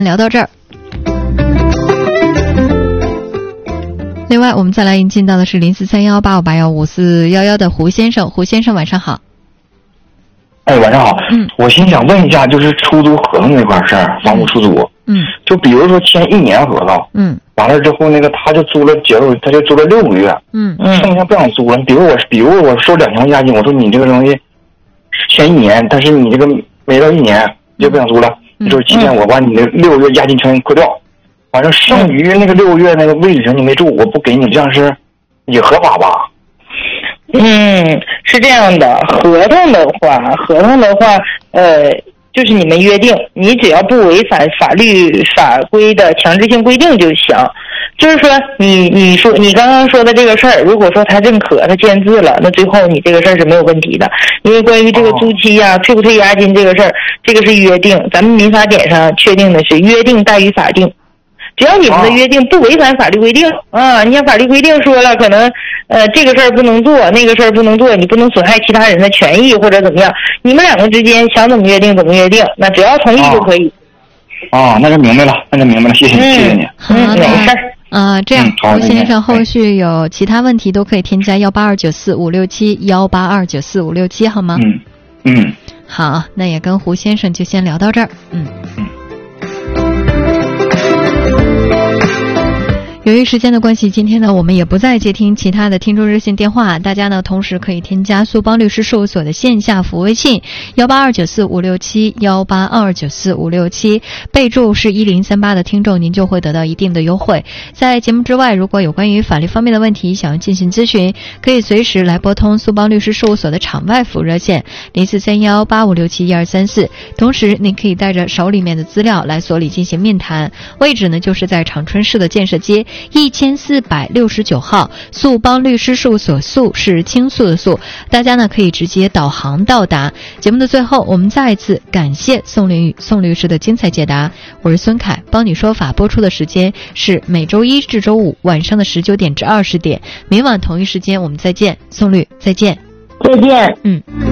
聊到这儿。另外，我们再来引进到的是043185815411的胡先生。胡先生，晚上好。 哎，晚上好。我先想问一下，就是出租合同那块事儿，房屋出租。就比如说签1年合同，完了之后那个他就租了6个月，剩下不想租了。比如我收2000押金，我说你这个东西签1年，但是你这个没到1年就不想租了，就是期间我把你的6个月押金全扣掉，反正剩余那个6个月那个位置上你没住，我不给你，这样是也合法吧？ 是这样的，合同的话，就是你们约定，你只要不违反法律法规的强制性规定就行。就是说，你说你刚刚说的这个事儿，如果说他认可，他签字了，那最后你这个事儿是没有问题的。因为关于这个租期呀、退不退押金这个事儿，这个是约定，咱们民法典上确定的是约定大于法定。只要你们的约定不违反法律规定你看法律规定说了，可能这个事儿不能做，那个事儿不能做，你不能损害其他人的权益或者怎么样，你们两个之间想怎么约定怎么约定，那只要同意就可以。 那就明白了，谢谢你。 好的， 没事儿。 这样，胡先生后续有其他问题都可以添加182945567，182945567，好吗？好，那也跟胡先生就先聊到这儿。由于时间的关系，今天呢我们也不再接听其他的听众热线电话，大家呢同时可以添加苏邦律师事务所的线下服务微信182945567，182945567，备注是1038的听众，您就会得到一定的优惠。在节目之外，如果有关于法律方面的问题想要进行咨询，可以随时来拨通苏邦律师事务所的场外服务热线043185671234，同时您可以带着手里面的资料来所里进行面谈，位置呢就是在长春市的建设街1469号，苏邦律师事务所，苏是倾诉的诉，大家呢可以直接导航到达。节目的最后，我们再一次感谢宋凌宇宋律师的精彩解答。我是孙凯，帮你说法播出的时间是每周1至周5晚上的19点至20点，明晚同一时间我们再见。宋律，再见。 再见。